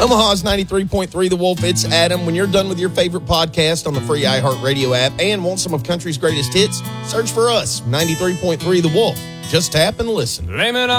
Omaha's 93.3 The Wolf. It's Adam. When you're done with your favorite podcast on the free iHeartRadio app and want some of country's greatest hits, search for us, 93.3 The Wolf. Just tap and listen. Blame it